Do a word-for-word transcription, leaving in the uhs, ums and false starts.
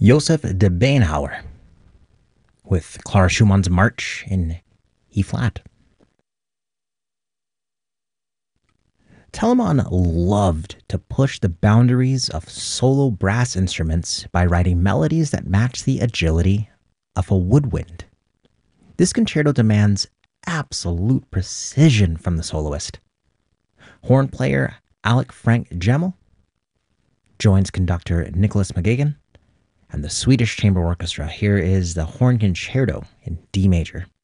Josef de Beinhauer with Clara Schumann's March in E-flat. Telemann loved to push the boundaries of solo brass instruments by writing melodies that match the agility of a woodwind. This concerto demands absolute precision from the soloist. Horn player Alec Frank Gemmel joins conductor Nicholas McGagan and the Swedish Chamber Orchestra. Here is the Horn Concerto in D major.